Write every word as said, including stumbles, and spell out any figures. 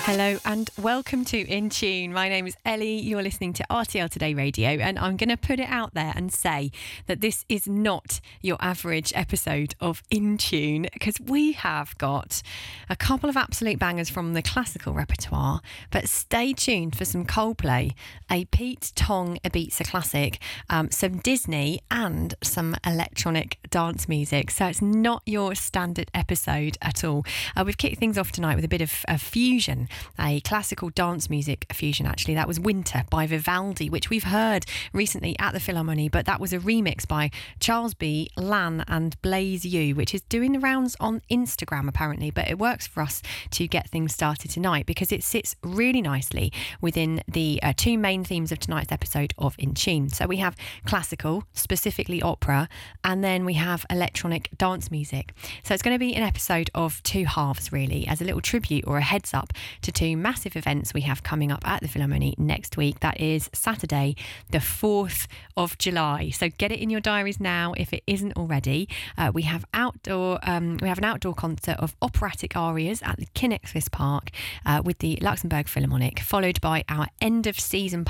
Hello and welcome to In Tune. My name is Ellie. You're listening to R T L Today Radio, and I'm going to put it out there and say that this is not your average episode of In Tune, because we have got a couple of absolute bangers from the classical repertoire. But stay tuned for some Coldplay, a Pete Tong Ibiza classic, um, some Disney, and some electronic dance music. So it's not your standard episode at all. Uh, we've kicked things off tonight with a bit of a fusion. A classical dance music fusion, actually. That was Winter by Vivaldi, which we've heard recently at the Philharmonie, but that was a remix by Charles B, Lan and Blaze U, which is doing the rounds on Instagram apparently, but it works for us to get things started tonight because it sits really nicely within the uh, two main themes of tonight's episode of In Tune. So we have classical, specifically opera, and then we have electronic dance music. So it's going to be an episode of two halves, really, as a little tribute or a heads up to two massive events we have coming up at the Philharmonie next week. That is Saturday, the fourth of July. So get it in your diaries now if it isn't already. Uh, we have outdoor, um, we have an outdoor concert of operatic arias at the Kinexis Park uh, with the Luxembourg Philharmonic, followed by our end of season